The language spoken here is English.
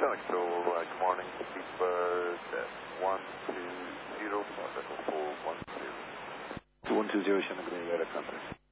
Control, good morning. Keep 120, 412. 120, Shanghai Radar Contact.